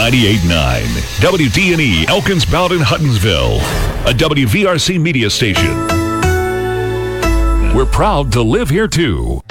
98.9 WDNE Elkins Bowden Huttonsville, a WVRC media station. We're proud to live here too.